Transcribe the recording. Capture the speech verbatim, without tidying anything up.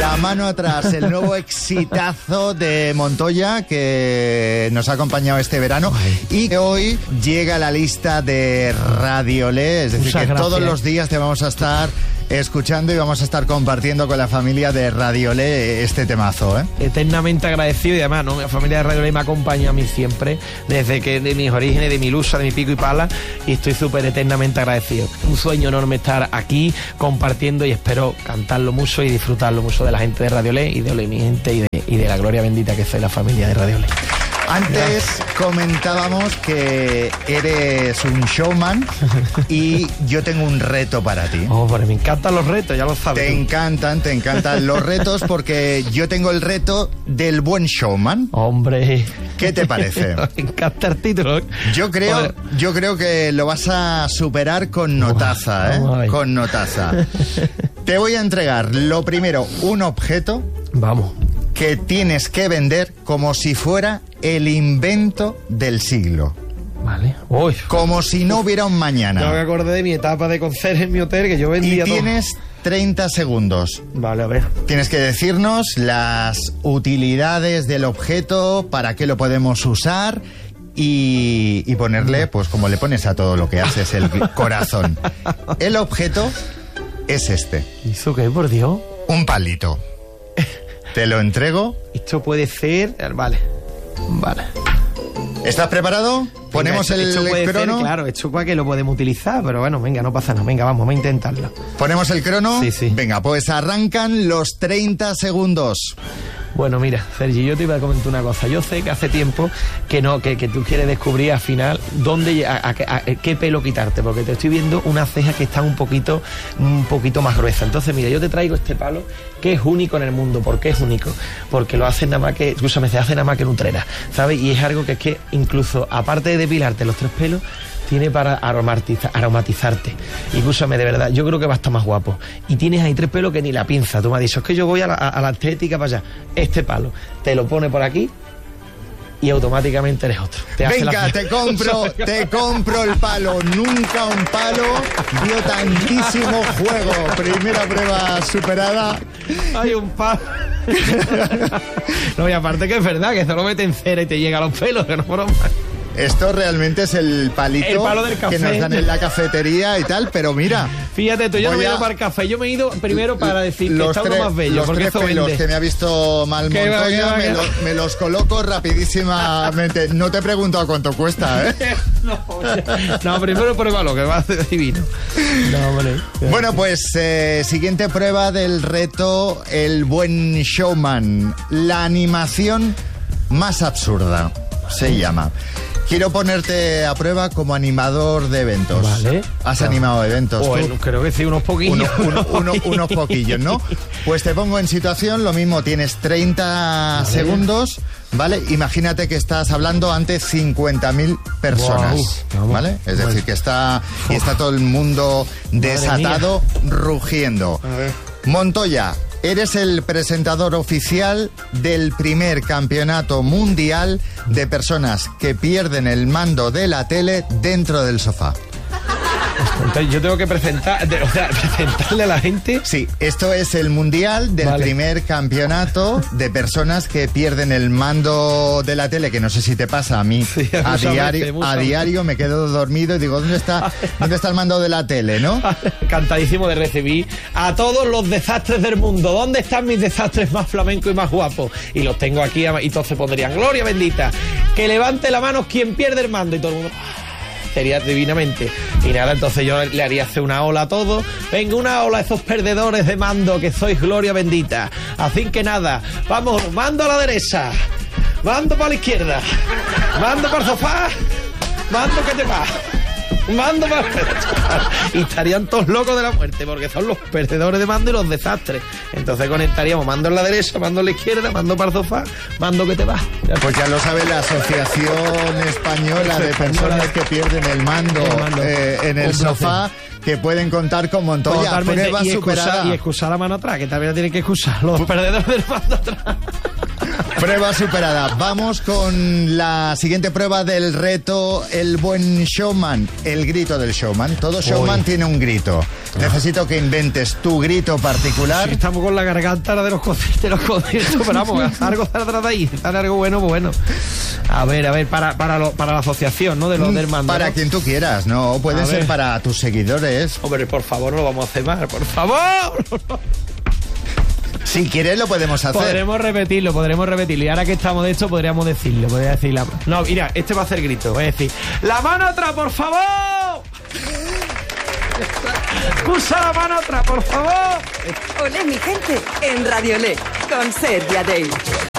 La mano atrás, el nuevo exitazo de Montoya que nos ha acompañado este verano y que hoy llega a la lista de Radiolé, es decir, Muchas que gracias. todos los días te vamos a estar escuchando y vamos a estar compartiendo con la familia de Radiolé este temazo, ¿eh? Eternamente agradecido y además, ¿no? La familia de Radiolé me acompaña a mí siempre, desde que de mis orígenes, de mi lusa, de mi pico y pala, y estoy súper eternamente agradecido. Un sueño enorme estar aquí compartiendo y espero cantarlo mucho y disfrutarlo mucho de la gente de Radiolé y de mi gente y de, y de la gloria bendita que soy la familia de Radiolé. Antes comentábamos que eres un showman y yo tengo un reto para ti. Oh, pues me encantan los retos, ya lo sabes. Te tú. encantan, te encantan los retos porque yo tengo el reto del buen showman. Hombre. ¿Qué te parece? Me encanta el título. Yo creo, Joder. yo creo que lo vas a superar con notaza, ¿eh? Vamos a ver. Con notaza. Te voy a entregar, lo primero, un objeto Vamos. que tienes que vender como si fuera el invento del siglo. Vale. Uy. Como si no hubiera un Yo me mañana. acordé de mi etapa de conserje en mi hotel, que yo Y vendía todo. tienes treinta segundos. Vale, a ver. Tienes que decirnos las utilidades del objeto, para qué lo podemos usar y, y ponerle, pues como le pones a todo lo que haces, el corazón. El objeto es este, ¿Y eso qué, por Dios? un palito. Te lo entrego. Esto puede ser... Vale. Vale. ¿Estás preparado? Ponemos Venga, el esto puede crono. ser, claro, esto para que lo podemos utilizar, pero bueno, venga, no pasa nada. Venga, vamos, vamos a intentarlo. Ponemos el crono. Sí, sí. Venga, pues arrancan los treinta segundos. Bueno, mira, Sergi, yo te iba a comentar una cosa. Yo sé que hace tiempo que no, que, que tú quieres descubrir al final dónde, a, a- a- qué pelo quitarte, porque te estoy viendo unas cejas que están un poquito, un poquito más gruesas. Entonces, mira, yo te traigo este palo que es único en el mundo. ¿Por qué es único? Porque lo hacen nada más que, escúchame, se hace nada más que en Utrera, ¿sabes? Y es algo que es que incluso, aparte de depilarte los tres pelos, tiene para aromatiza- aromatizarte. Y escúchame, de verdad, yo creo que va a estar más guapo. Y tienes ahí tres pelos que ni la pinza. Tú me has dicho, es que yo voy a la, a la estética para allá. Este palo, te lo pone por aquí y automáticamente eres otro. Te hace Venga, la- te compro, te compro el palo. Nunca un palo dio tantísimo juego. Primera prueba superada. Hay un palo. No, y aparte que es verdad, que solo mete en cera y te llega a los pelos, que no broma. Esto realmente es el palito El palo del café. que nos dan en la cafetería y tal, pero mira, Fíjate tú, yo no Voy me he ido a- para el café, yo me he ido primero para decir que los está uno tres, más bello, los porque tres eso pelos vende. que me ha visto mal Que va, que Montoya, va, me, que lo- va. me los coloco rapidísimamente. No te he preguntado cuánto cuesta, ¿eh? no, no, primero pruébalo, que va a ser divino. No, hombre. Bueno, pues eh, siguiente prueba del reto, el buen showman. La animación más absurda se llama. Quiero ponerte a prueba como animador de eventos. Vale. ¿Has Claro. animado eventos Bueno, tú? creo que sí, unos poquillos. Uno- uno- uno- unos poquillos, ¿no? Pues te pongo en situación, lo mismo, tienes treinta segundos, ¿vale? Imagínate que estás hablando ante cincuenta mil personas, Guau, vamos. ¿vale? Es Bueno. decir, que está, y está todo el mundo desatado, rugiendo. A ver. Montoya, eres el presentador oficial del primer campeonato mundial de personas que pierden el mando de la tele dentro del sofá. Entonces yo tengo que presentar, de- o sea, presentarle a la gente. Sí, esto es el mundial del Vale. primer campeonato de personas que pierden el mando de la tele, que no sé si te pasa a mí. Sí, a muchas diario, veces, muchas a veces. diario me quedo dormido y digo, ¿dónde está, dónde está el mando de la tele, no? Cantadísimo de recibir a todos los desastres del mundo. ¿Dónde están mis desastres más flamencos y más guapos? Y los tengo aquí, y entonces pondrían, gloria bendita, que levante la mano quien pierde el mando. Y todo el mundo sería divinamente. Y nada, entonces yo le haría hacer una ola a todos. Venga, una ola a esos perdedores de mando, que sois gloria bendita. Así que nada, vamos, mando a la derecha, mando para la izquierda, mando para el sofá, mando que te va. Mando para... Y estarían todos locos de la muerte, porque son los perdedores de mando y los desastres. Entonces conectaríamos mando en la derecha, mando en la izquierda, mando para el sofá, mando que te va. Pues ya lo sabe la Asociación Española de Personas que Pierden el Mando, El mando. eh, en el Un placer. sofá, que pueden contar con Montoya. Totalmente. Prueba Y superada. excusar, y excusar la mano atrás, que también la tienen que excusar los perdedores del mando atrás. Prueba superada. Vamos con la siguiente prueba del reto, el buen showman, el grito del showman. Todo showman Uy. tiene un grito. Necesito que inventes tu grito particular. Sí, estamos con la garganta de los conciertos, de los conciertos, pero vamos, algo saldrá de ahí, sale algo bueno, bueno. A ver, a ver, para, para, lo, para la asociación, ¿no? De los del mando. Para ¿no? quien tú quieras, ¿no? Puede a ser ver. Para tus seguidores. Hombre, por favor, no lo vamos a hacer más, por favor. Si quieres lo podemos hacer. Podremos repetirlo, podremos repetirlo. Y ahora que estamos de esto, podríamos decirlo. Podría decir la... No, mira, este va a hacer grito. Voy a decir, ¡la mano atrás, por favor! ¡Pusa la mano atrás, por favor! Olé, mi gente, en Radio Olé, con Sergia Day.